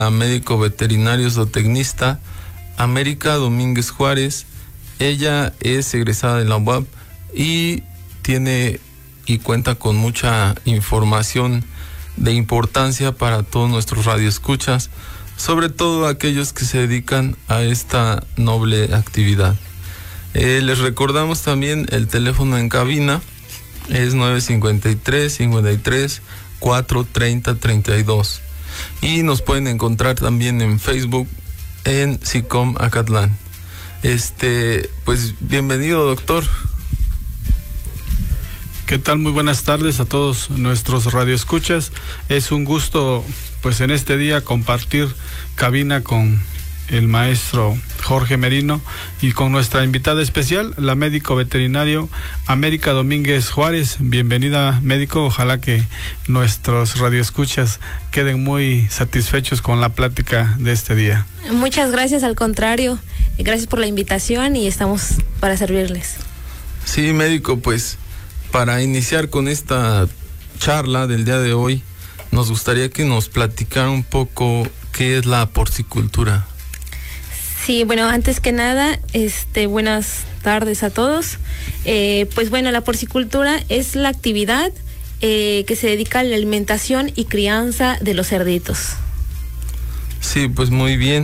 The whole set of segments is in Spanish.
médico veterinario zootecnista América Domínguez Juárez. Ella es egresada de la UAP y tiene y cuenta con mucha información de importancia para todos nuestros radioescuchas, sobre todo aquellos que se dedican a esta noble actividad. Les recordamos también el teléfono en cabina, es 953-53-430-32. Y nos pueden encontrar también en Facebook, en SICOM Acatlán. Pues bienvenido, doctor. ¿Qué tal? Muy buenas tardes a todos nuestros radioescuchas. Es un gusto, pues en este día, compartir cabina con el maestro Jorge Merino y con nuestra invitada especial, la médico veterinario América Domínguez Juárez. Bienvenida, médico. Ojalá que nuestros radioescuchas queden muy satisfechos con la plática de este día. Muchas gracias, al contrario. Gracias por la invitación y estamos para servirles. Sí, médico, pues para iniciar con esta charla del día de hoy, nos gustaría que nos platicara un poco qué es la porcicultura. Sí, bueno, antes que nada, buenas tardes a todos. Pues bueno, la porcicultura es la actividad que se dedica a la alimentación y crianza de los cerditos. Sí, pues muy bien.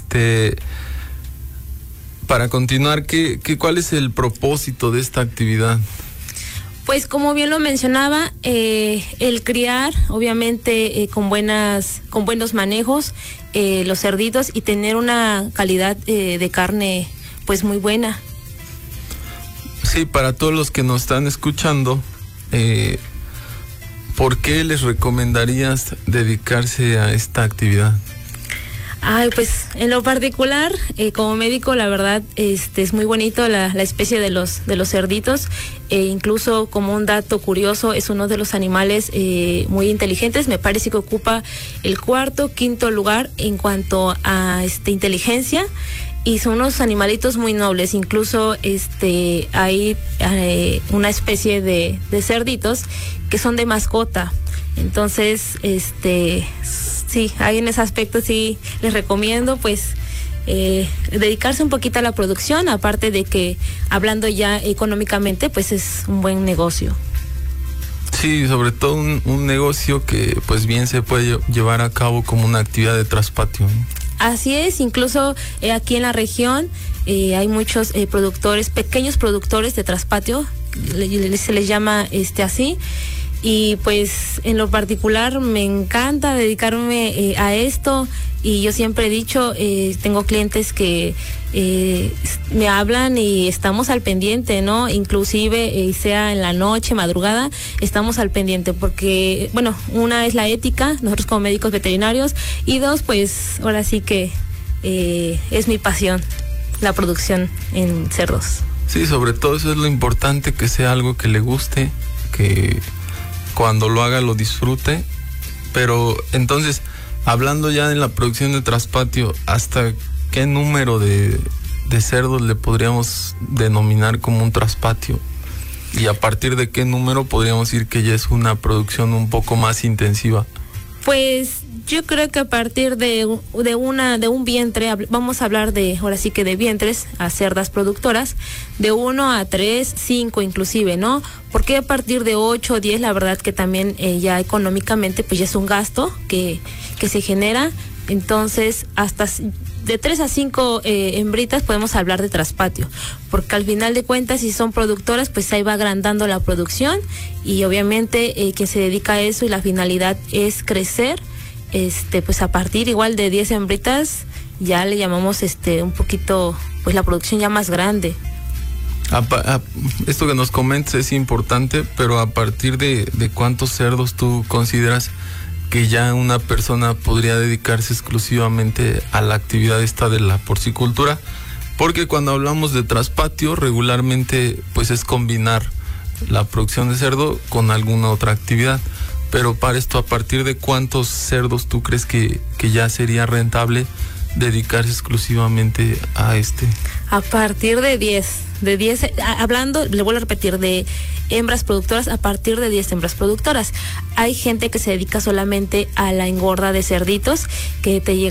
Para continuar, ¿cuál es el propósito de esta actividad? Pues como bien lo mencionaba, el criar, obviamente con buenos manejos, los cerditos y tener una calidad de carne pues muy buena. Sí, para todos los que nos están escuchando, ¿por qué les recomendarías dedicarse a esta actividad? Ay, pues en lo particular, como médico, la verdad, es muy bonito la especie de los cerditos. Incluso como un dato curioso, es uno de los animales muy inteligentes. Me parece que ocupa el quinto lugar en cuanto a inteligencia. Y son unos animalitos muy nobles. Incluso hay una especie de cerditos que son de mascota. Entonces, sí, ahí en ese aspecto sí les recomiendo pues dedicarse un poquito a la producción, aparte de que hablando ya económicamente pues es un buen negocio. Sí, sobre todo un negocio que pues bien se puede llevar a cabo como una actividad de traspatio, ¿no? Así es, incluso aquí en la región hay muchos productores, pequeños productores de traspatio, se les llama así. Y pues en lo particular me encanta dedicarme a esto, y yo siempre he dicho, tengo clientes que me hablan y estamos al pendiente, ¿no? Inclusive sea en la noche, madrugada, estamos al pendiente porque, bueno, una es la ética, nosotros como médicos veterinarios, y dos, pues ahora sí que es mi pasión, la producción en cerdos. Sí, sobre todo eso es lo importante, que sea algo que le guste, que cuando lo haga lo disfrute. Pero entonces, hablando ya de la producción de traspatio, ¿hasta qué número de cerdos le podríamos denominar como un traspatio? Y a partir de qué número podríamos decir que ya es una producción un poco más intensiva. Pues yo creo que a partir de un vientre, vamos a hablar ahora sí que de vientres a cerdas productoras, de 1 a 3, 5 inclusive, ¿no? Porque a partir de 8 o 10, la verdad que también ya económicamente pues ya es un gasto que se genera. Entonces hasta de 3 a 5 hembritas podemos hablar de traspatio, porque al final de cuentas, si son productoras, pues ahí va agrandando la producción, y obviamente quien se dedica a eso y la finalidad es crecer, pues a partir igual de 10 hembritas ya le llamamos un poquito, pues la producción ya más grande. Esto que nos comentas es importante, pero a partir de cuántos cerdos tú consideras que ya una persona podría dedicarse exclusivamente a la actividad esta de la porcicultura, porque cuando hablamos de traspatio regularmente pues es combinar la producción de cerdo con alguna otra actividad, pero para esto, ¿a partir de cuántos cerdos tú crees que ya sería rentable dedicarse exclusivamente a A partir de 10, hablando, le vuelvo a repetir, de hembras productoras, a partir de 10 hembras productoras. Hay gente que se dedica solamente a la engorda de cerditos, que te llega